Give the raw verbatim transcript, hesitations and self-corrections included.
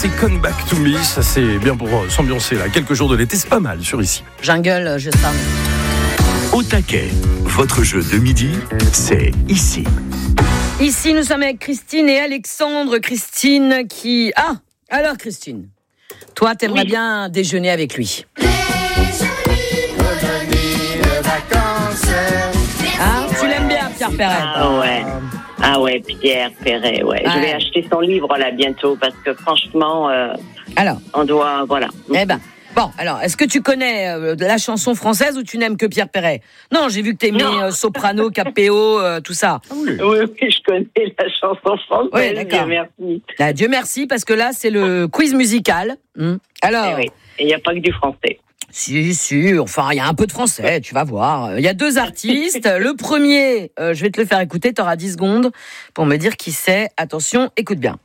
c'est Come Back to Me. Ça, c'est bien pour euh, s'ambiancer là. Quelques jours de l'été, c'est pas mal sur ici. Jungle, je sens. Au taquet, votre jeu de midi, c'est ici. Ici, nous sommes avec Christine et Alexandre. Christine qui... Ah, alors Christine, toi, t'aimerais oui. bien déjeuner avec lui. Ah, tu l'aimes bien, Pierre Perret? Ah ouais. Ah ouais, Pierre Perret, ouais. Ah, je vais ouais. acheter son livre là bientôt parce que franchement, euh, alors, on doit, voilà. Eh ben, bon, alors, est-ce que tu connais euh, la chanson française ou tu n'aimes que Pierre Perret? Non, j'ai vu que t'aimais euh, soprano, capéo, euh, tout ça. Ah oui. oui, oui, je connais la chanson française. Oui, d'accord. Dieu merci. Là, Dieu merci, parce que là, c'est le quiz musical. Hum. Alors, eh oui. Il n'y a pas que du français. Si, si, enfin, il y a un peu de français, tu vas voir. Il y a deux artistes. Le premier, euh, je vais te le faire écouter, tu auras dix secondes pour me dire qui c'est. Attention, écoute bien.